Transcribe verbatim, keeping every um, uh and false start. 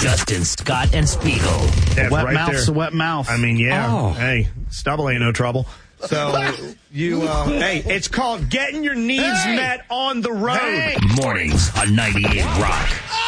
Justin, Scott, and Spiegel. Yeah, wet right mouth's there. a wet mouth. I mean, yeah. Oh. Hey, stubble ain't no trouble. So, you, uh, hey, it's called getting your needs Hey. met on the road. Hey. Mornings on ninety-eight Rock.